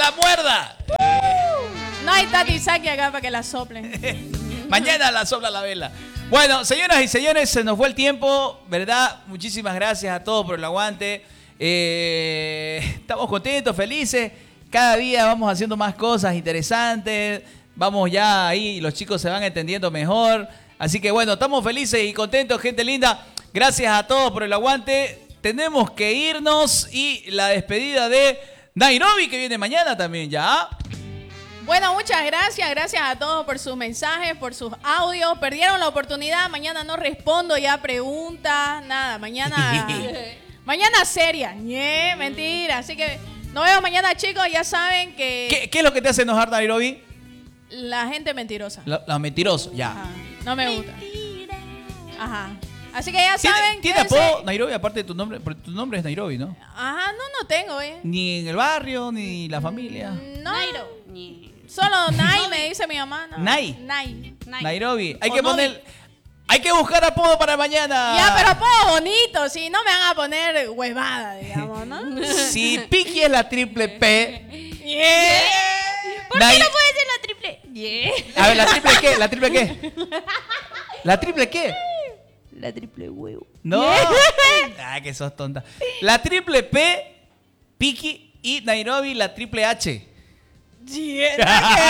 la muerda. No hay Tati Saki acá para que la soplen. Mañana la sopla la vela. Bueno, señoras y señores, se nos fue el tiempo, ¿verdad? Muchísimas gracias a todos por el aguante. Estamos contentos, felices. Cada día vamos haciendo más cosas interesantes. Vamos ya ahí, los chicos se van entendiendo mejor. Así que bueno, estamos felices y contentos, gente linda. Gracias a todos por el aguante. Tenemos que irnos y la despedida de Nairobi, que viene mañana también ya. Bueno, muchas gracias. Gracias a todos por sus mensajes, por sus audios. Perdieron la oportunidad. Mañana no respondo ya preguntas. Nada, mañana... mañana seria. Mentira. Así que nos vemos mañana, chicos. Ya saben que... ¿Qué es lo que te hace enojar, Nairobi? La gente mentirosa. La mentirosa, ya. Ajá. No me gusta. Ajá. Así que ya saben... ¿Tiene apodo, Nairobi, aparte de tu nombre? Porque tu nombre es Nairobi, ¿no? Ajá, no tengo, Ni en el barrio, ni la familia. No. Solo Nai me dice mi mamá. No. Nai. Nairobi. Hay que buscar apodo para mañana. Ya, pero apodo bonito. Si no me van a poner huevada, digamos, ¿no? Si Piki es la triple P. ¿Por qué no puede ser la triple? A ver, ¿la triple qué? ¿La triple qué? ¿La triple qué? La triple huevo. No. Que sos tonta. La triple P, Piki y Nairobi, la triple H. ¿Qué?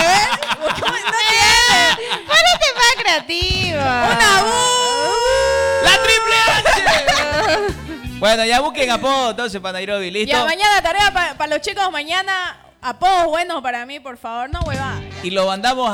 Ponete más creativa. ¡La triple H! Bueno, ya busquen apodo entonces para Nairobi, ¿listo? Ya, mañana tarea para los chicos, mañana apodos buenos para mí, por favor, no huevada. Y lo mandamos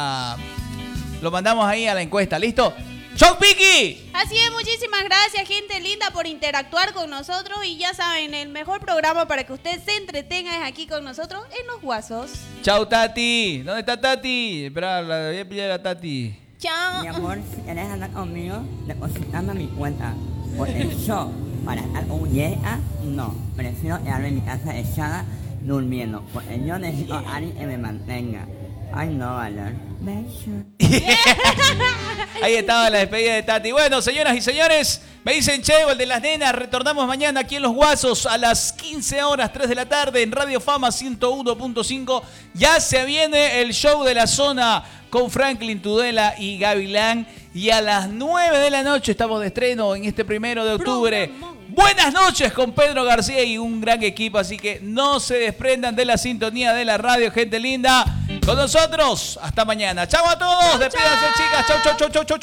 ahí a la encuesta, ¿listo? ¡Chau, Piki! Así es, muchísimas gracias, gente linda, por interactuar con nosotros. Y ya saben, el mejor programa para que usted se entretenga es aquí con nosotros en Los Guasos. Chau, Tati. ¿Dónde está Tati? Espera, la voy a pillar a Tati. Chao. Mi amor, si quieres hablar conmigo, depositame a mi cuenta. Por el show, para estar un día, no. Prefiero quedarme en mi casa echada, durmiendo. Porque yo necesito a alguien que me mantenga. Ay, no, Valor. Besos. Ahí estaba la despedida de Tati. Bueno, señoras y señores, me dicen Chevo, el de las nenas. Retornamos mañana aquí en Los Guasos a las 15 horas, 3 de la tarde, en Radio Fama 101.5. Ya se viene el show de la zona con Franklin Tudela y Gavilán. Y a las 9 de la noche estamos de estreno en este 1 de octubre. Buenas noches con Pedro García y un gran equipo, así que no se desprendan de la sintonía de la radio, gente linda. Con nosotros, hasta mañana. Chau a todos, despídanse, chicas. Chau, chau, chau, chau, chau.